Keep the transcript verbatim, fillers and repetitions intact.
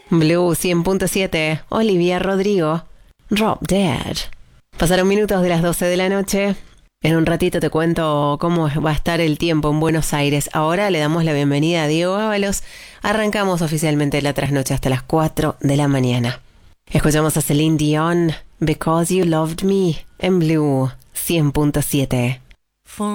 Blue cien punto siete, Olivia Rodrigo, Drop Dead. Pasaron minutos de las doce de la noche. En un ratito te cuento cómo va a estar el tiempo en Buenos Aires. Ahora le damos la bienvenida a Diego Ábalos. Arrancamos oficialmente la trasnoche hasta las cuatro de la mañana. Escuchamos a Celine Dion, Because You Loved Me, en Blue cien punto siete.